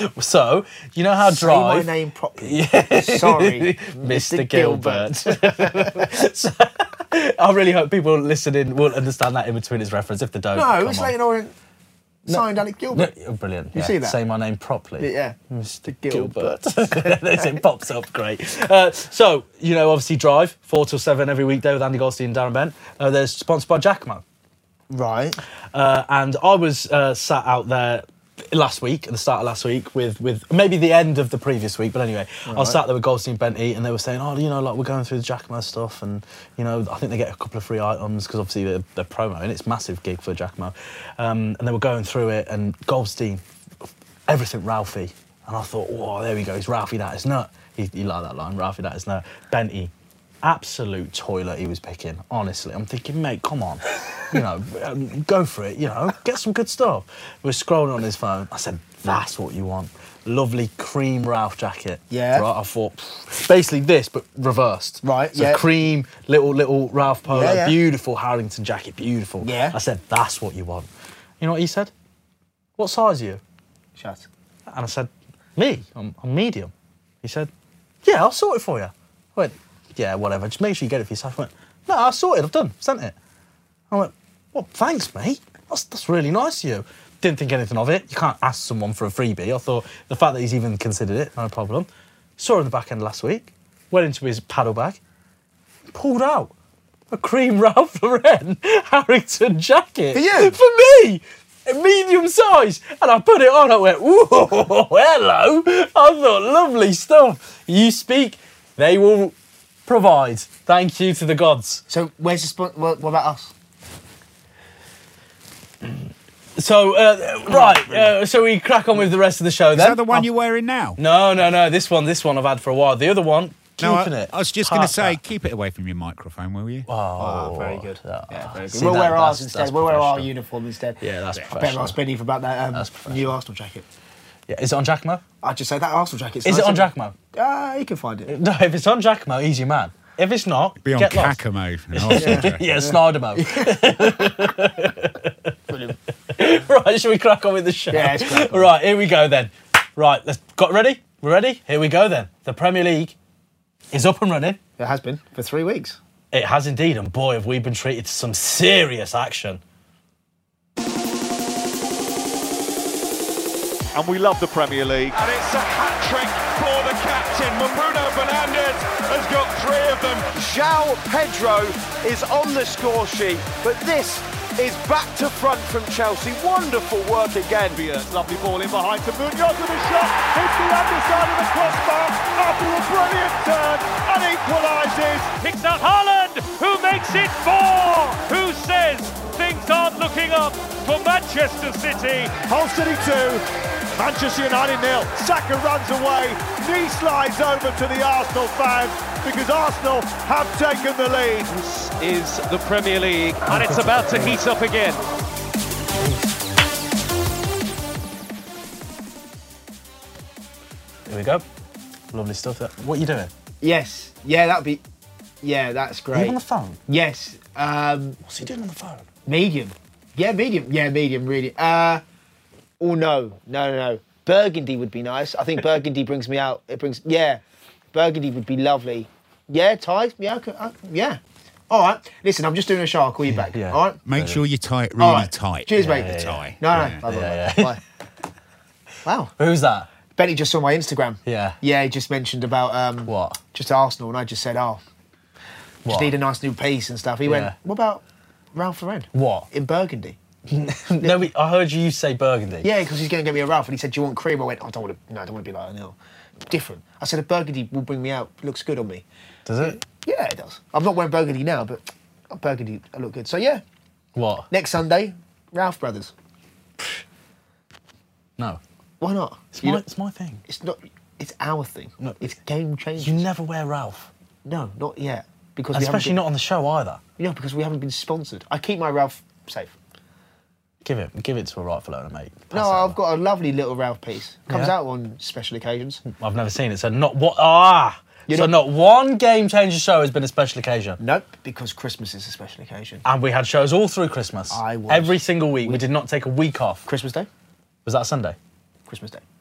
So, you know how Drive... Say my name properly. Sorry, Mr. Gilbert. So, I really hope people listening will understand that in between his reference. If they don't, No, it's Leighton Orient signed Alec Gilbert. No, brilliant. You see that? Say my name properly. Yeah. Mr. Gilbert. It pops up great. So, you know, obviously Drive, 4 till 7 every weekday with Andy Goldstein and Darren Bent. They're sponsored by Giacomo. Right. And I was sat out there last week, at the start of last week, with maybe the end of the previous week, but anyway, I was sat there with Goldstein Benty and they were saying, oh, you know, like we're going through the Giacomo stuff and, you know, I think they get a couple of free items because obviously they're promoing, it's a massive gig for Giacomo. And they were going through it and Goldstein, everything Ralphie. And I thought, oh, there we go, he's Ralphie that is nut. He liked that line, Ralphie that is nut. Benty, absolute toilet he was picking, honestly. I'm thinking, mate, come on. You know, go for it, you know, get some good stuff. He was scrolling on his phone. I said, that's what you want. Lovely cream Ralph jacket. Yeah. Right, I thought, basically this, but reversed. Right, so yeah. cream, little Ralph polo, Yeah, yeah. beautiful Harrington jacket, beautiful. Yeah. I said, that's what you want. You know what he said? What size are you? Shut. And I said, me, I'm medium. He said, yeah, I'll sort it for you. I went, yeah, whatever, just make sure you get it for yourself. I went, no, I sorted, I've done, sent it. I went, well, thanks, mate. That's really nice of you. Didn't think anything of it. You can't ask someone for a freebie. I thought the fact that he's even considered it, no problem. Saw him in the back end last week, went into his paddle bag, pulled out a cream Ralph Lauren Harrington jacket. For you? For me! A medium size. And I put it on, I went, ooh, hello. I thought, lovely stuff. You speak, they will provide. Thank you to the gods. So where's the what about us? So, so we crack on with the rest of the show then. Is that the one you're wearing now? No. This one I've had for a while. The other one, keeping it. I was just going to say, keep it away from your microphone, will you? Oh, very good. Yeah, very good. See, We'll wear ours that's instead. We'll wear our professional. uniform instead. Yeah, that's I better professional. ask Benny about that new Arsenal jacket. Yeah, is it on Giacomo? I'd just say that Arsenal jacket's Is nice, it on isn't Giacomo? You can find it. No, if it's on Giacomo, he's your man. If it's not, Be on get lost. Giacomo. Yeah, Snardemo. Right, shall we crack on with the show? Yeah, let's crack on. Right, here we go then. Right, got ready? We're ready? Here we go then. The Premier League is up and running. It has been for 3 weeks. It has indeed, and boy, have we been treated to some serious action. And we love the Premier League. And it's a hat-trick for the captain. Bruno Fernandes has got 3 of them. João Pedro is on the score sheet, but this is back to front from Chelsea. Wonderful work again. Lovely ball in behind to Munoz with a shot. Hits the underside of the crossbar after a brilliant turn and equalises. Picks out Haaland, who makes it 4. Who says things aren't looking up for Manchester City? Hull City 2. Manchester United 0. Saka runs away. Knee slides over to the Arsenal fans because Arsenal have taken the lead. This is the Premier League, and it's about to heat up again. Here we go. Lovely stuff. What are you doing? Yes. Yeah, that'd be. Yeah, that's Are great. you on the phone? Yes. What's he doing on the phone? Medium. Yeah, medium. Yeah, medium, really. Oh, no. Burgundy would be nice. I think burgundy brings me out. Yeah, burgundy would be lovely. Yeah, tie. Yeah, yeah. All right. Listen, I'm just doing a show. I'll call you back. Yeah. All right. Make sure you tie it really All right. tight. Cheers, mate. The tie. No. Yeah. Bye. Wow. Who's that? Benny just saw my Instagram. Yeah. Yeah, he just mentioned about What? just Arsenal, and I just said, What? just need a nice new piece and stuff. He Yeah. went, what about Ralph Lauren? What? In burgundy. No, I heard you say burgundy. Yeah, because he's going to get me a Ralph, and he said, do you want cream? I went, I don't want to be like that. No. Different. I said, a burgundy will bring me out. Looks good on me. Does it? Yeah, it does. I'm not wearing burgundy now, but burgundy, I look good. So, yeah, What? next Sunday, Ralph Brothers. No. Why not? It's my thing. It's not. It's our thing. No. It's game changing. You never wear Ralph. No, not yet. Because Especially not on the show either. No, because we haven't been sponsored. I keep my Ralph safe. Give it to a rightful owner, mate. Pass No, it I've over. got a lovely little Ralph piece. Comes Yeah? out on special occasions. I've never seen it, so not what. Not one Game Changer show has been a special occasion. Nope, because Christmas is a special occasion. And we had shows all through Christmas. I was. Every single week. We did not take a week off. Christmas Day? Was that Sunday? Christmas Day.